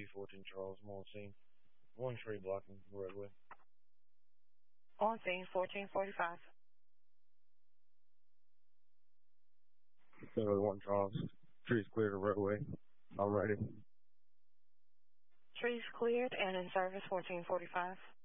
14 Charles, I'm on scene. One tree blocking the roadway. On scene, 1445. Beverly 1 Charles. Trees clear the roadway. I'm ready. Trees cleared and in service, 1445.